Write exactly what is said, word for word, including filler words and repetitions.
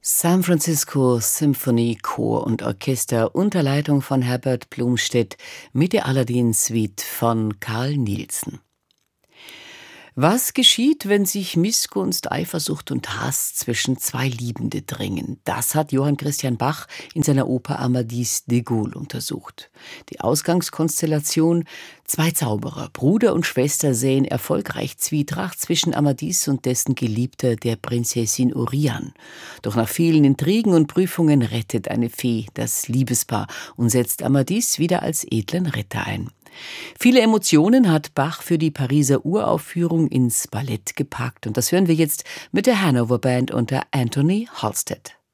San Francisco Symphony Chor und Orchester unter Leitung von Herbert Blumstedt mit der Aladdin-Suite von Carl Nielsen. Was geschieht, wenn sich Missgunst, Eifersucht und Hass zwischen zwei Liebende drängen? Das hat Johann Christian Bach in seiner Oper Amadis de Gaulle untersucht. Die Ausgangskonstellation: zwei Zauberer, Bruder und Schwester, säen erfolgreich Zwietracht zwischen Amadis und dessen Geliebter, der Prinzessin Oriane. Doch nach vielen Intrigen und Prüfungen rettet eine Fee das Liebespaar und setzt Amadis wieder als edlen Retter ein. Viele Emotionen hat Bach für die Pariser Uraufführung ins Ballett gepackt, und das hören wir jetzt mit der Hanover Band unter Anthony Halstead.